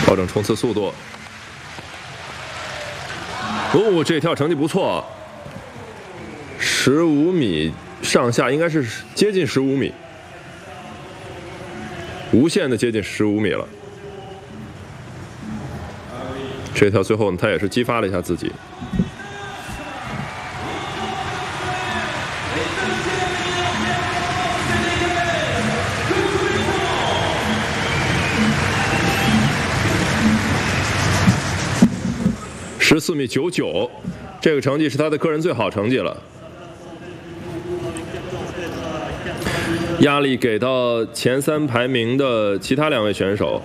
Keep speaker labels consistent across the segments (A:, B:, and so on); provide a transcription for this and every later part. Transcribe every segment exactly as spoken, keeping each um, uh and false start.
A: 调整冲刺速度。哦，这跳成绩不错，十五米上下，应该是接近十五米，无限的接近十五米了。这跳最后呢，他也是激发了一下自己。十四米九九，这个成绩是他的个人最好成绩了。压力给到前三排名的其他两位选手。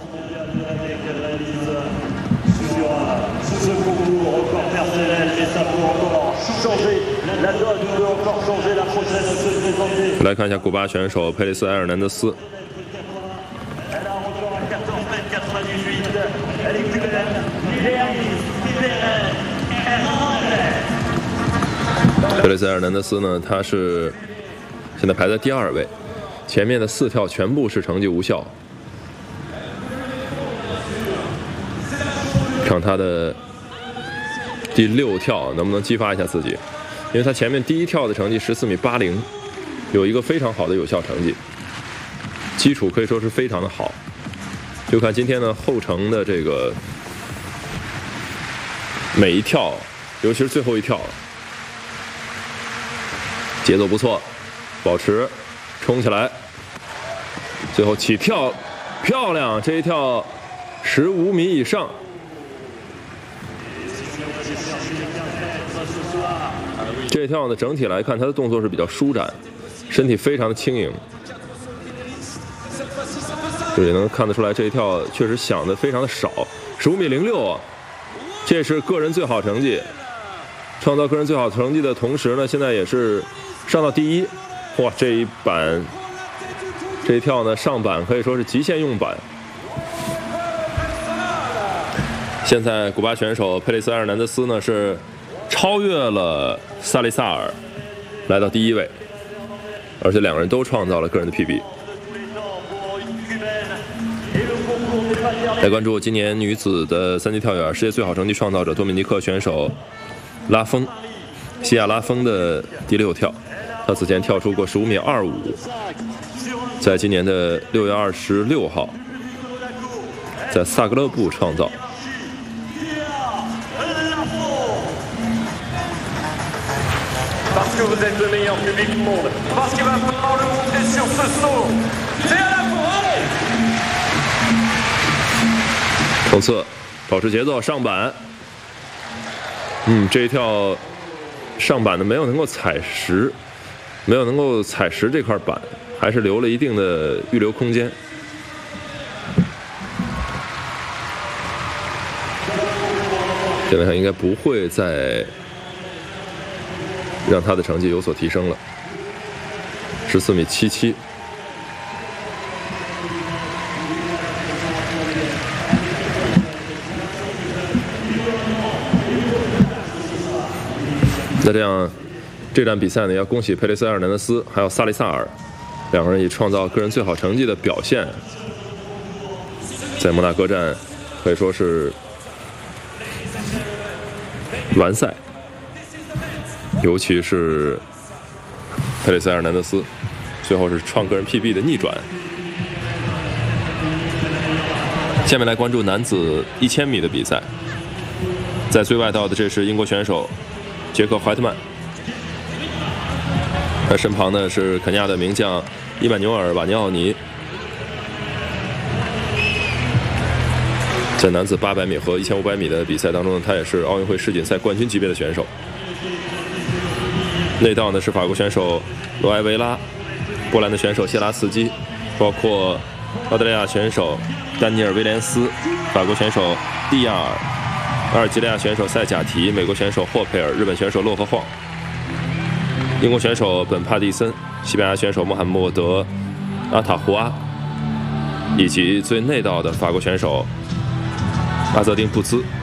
A: 来看一下古巴选手佩雷斯·埃尔南德斯。佩雷斯·埃尔南德斯呢，他是现在排在第二位，前面的四跳全部是成绩无效。看他的第六跳能不能激发一下自己，因为他前面第一跳的成绩十四米八零，有一个非常好的有效成绩，基础可以说是非常的好。就看今天的后程的这个每一跳，尤其是最后一跳，节奏不错，保持，冲起来，最后起跳，漂亮！这一跳十五米以上。这一跳呢，整体来看，他的动作是比较舒展，身体非常的轻盈，这也能看得出来，这一跳确实想的非常的少，十五米零六啊，这是个人最好成绩，创造个人最好成绩的同时呢，现在也是上到第一。哇，这一板，这一跳呢，上板可以说是极限用板。现在古巴选手佩雷斯·埃尔南德斯呢是超越了萨利萨尔，来到第一位，而且两个人都创造了个人的 P B。来关注今年女子的三级跳远世界最好成绩创造者多米尼克选手拉风，西亚拉风的第六跳，她此前跳出过十五米二五，在今年的六月二十六号，在萨格勒布创造。
B: Parce que vous êtes le meilleur public du monde. Parce qu'il va falloir le monter sur ce saut. C'est à la forêt.
A: 冲刺，保持节奏，上板。嗯，这一跳上板的没有能够踩实，没有能够踩实这块板，还是留了一定的预留空间。现在看应该不会再让他的成绩有所提升了，十四米七七。那这样，这站比赛呢，要恭喜佩雷斯·埃尔南德斯还有萨利萨尔两个人以创造个人最好成绩的表现，在摩纳哥站可以说是完赛。尤其是佩雷斯·埃尔南德斯，最后是创个人 P B 的逆转。下面来关注男子一千米的比赛，在最外道的这是英国选手杰克·怀特曼，他身旁呢是肯亚的名将伊曼纽尔·瓦尼奥尼。在男子八百米和一千五百米的比赛当中呢，他也是奥运会世锦赛冠军级别的选手。内道呢是法国选手罗埃维拉，波兰的选手谢拉斯基，包括澳大利亚选手丹尼尔·威廉斯，法国选手蒂亚尔，阿尔及利亚选手塞贾提，美国选手霍佩尔，日本选手洛河晃，英国选手本帕蒂森，西班牙选手穆罕默德·阿塔胡阿，以及最内道的法国选手阿泽丁·布兹。